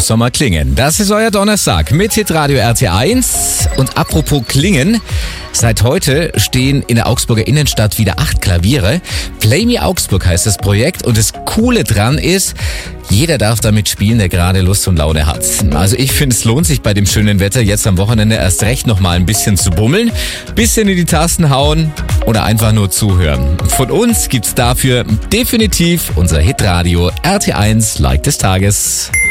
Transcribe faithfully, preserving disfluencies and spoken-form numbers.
muss mal klingen. Das ist euer Donnerstag mit Hitradio R T eins. Und apropos klingen, seit heute stehen in der Augsburger Innenstadt wieder acht Klaviere. Play Me Augsburg heißt das Projekt und das Coole dran ist, jeder darf damit spielen, der gerade Lust und Laune hat. Also ich finde, es lohnt sich bei dem schönen Wetter jetzt am Wochenende erst recht noch mal ein bisschen zu bummeln, bisschen in die Tasten hauen oder einfach nur zuhören. Von uns gibt's dafür definitiv unser Hitradio R T eins Like des Tages.